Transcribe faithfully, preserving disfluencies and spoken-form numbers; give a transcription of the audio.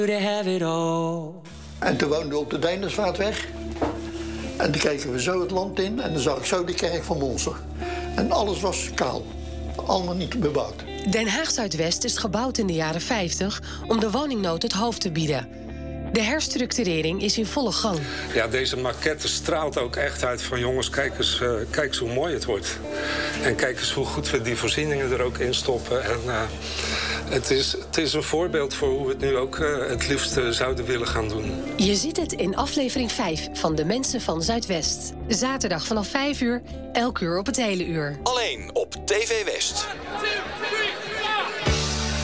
En toen woonden we op de Denersvaartweg. En toen keken we zo het land in en dan zag ik zo de kerk van Monster. En alles was kaal. Allemaal niet bebouwd. Den Haag Zuidwest is gebouwd in de jaren vijftig om de woningnood het hoofd te bieden. De herstructurering is in volle gang. Ja, deze maquette straalt ook echt uit van jongens, kijk eens, uh, kijk eens hoe mooi het wordt. En kijk eens hoe goed we die voorzieningen er ook in stoppen. En uh, het, is, het is een voorbeeld voor hoe we het nu ook uh, het liefst uh, zouden willen gaan doen. Je ziet het in aflevering vijf van De Mensen van Zuidwest. Zaterdag vanaf vijf uur, elk uur op het hele uur. Alleen op T V West.